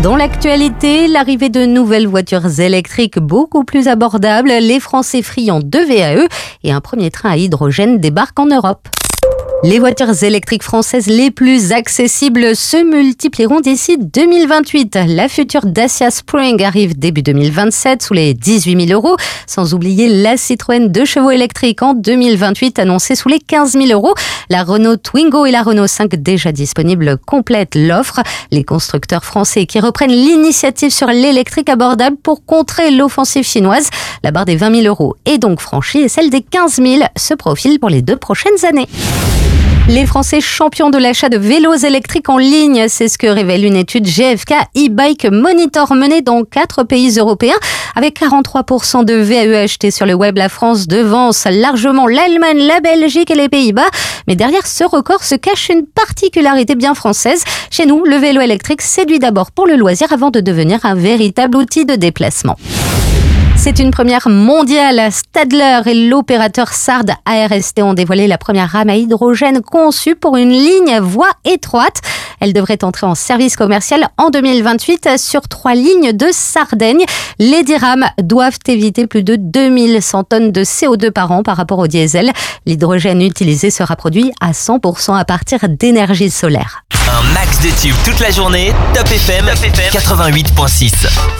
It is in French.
Dans l'actualité, l'arrivée de nouvelles voitures électriques beaucoup plus abordables, les Français friands de VAE et un premier train à hydrogène débarque en Europe. Les voitures électriques françaises les plus accessibles se multiplieront d'ici 2028. La future Dacia Spring arrive début 2027 sous les 18 000 €, sans oublier la Citroën 2 chevaux électrique en 2028 annoncée sous les 15 000 €. La Renault Twingo et la Renault 5 déjà disponibles complètent l'offre. Les constructeurs français qui reprennent l'initiative sur l'électrique abordable pour contrer l'offensive chinoise. La barre des 20 000 € est donc franchie et celle des 15 000 se profile pour les 2 prochaines années. Les Français champions de l'achat de vélos électriques en ligne, c'est ce que révèle une étude GfK e-Bike Monitor menée dans 4 pays européens. Avec 43% de VAE achetés sur le web, la France devance largement l'Allemagne, la Belgique et les Pays-Bas. Mais derrière ce record se cache une particularité bien française. Chez nous, le vélo électrique séduit d'abord pour le loisir avant de devenir un véritable outil de déplacement. C'est une première mondiale. Stadler et l'opérateur Sard ARST ont dévoilé la première rame à hydrogène conçue pour une ligne voie étroite. Elle devrait entrer en service commercial en 2028 sur 3 lignes de Sardaigne. Les 10 rames doivent éviter plus de 2100 tonnes de CO2 par an par rapport au diesel. L'hydrogène utilisé sera produit à 100% à partir d'énergie solaire. Un max de tubes toute la journée, Top FM 88.6.